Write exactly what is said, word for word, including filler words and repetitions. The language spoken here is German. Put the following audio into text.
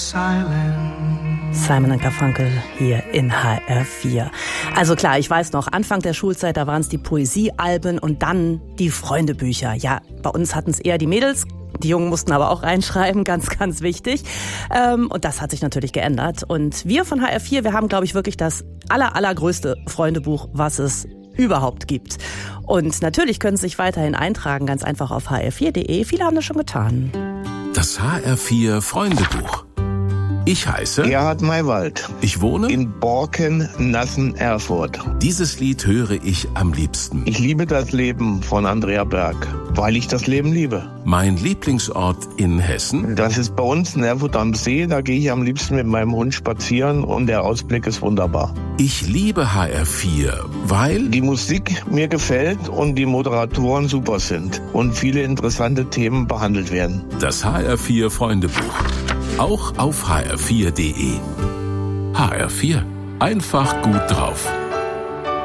silent. Simon und Garfunkel hier in H R vier. Also klar, ich weiß noch, Anfang der Schulzeit, da waren es die Poesiealben und dann die Freundebücher. Ja, bei uns hatten es eher die Mädels. Die Jungen mussten aber auch reinschreiben, ganz, ganz wichtig. Ähm, und das hat sich natürlich geändert. Und wir von H R vier, wir haben, glaube ich, wirklich das aller, allergrößte Freundebuch, was es überhaupt gibt. Und natürlich können Sie sich weiterhin eintragen, ganz einfach auf h r vier punkt de. Viele haben das schon getan. Das H R vier Freundebuch. Ich heiße Gerhard Maywald. Ich wohne in Borken, Nassen, Erfurt. Dieses Lied höre ich am liebsten. Ich liebe das Leben von Andrea Berg, weil ich das Leben liebe. Mein Lieblingsort in Hessen? Das ist bei uns in Erfurt am See. Da gehe ich am liebsten mit meinem Hund spazieren und der Ausblick ist wunderbar. Ich liebe H R vier, weil die Musik mir gefällt und die Moderatoren super sind und viele interessante Themen behandelt werden. Das H R vier Freundebuch. Auch auf h r vier punkt de. H R vier. Einfach gut drauf.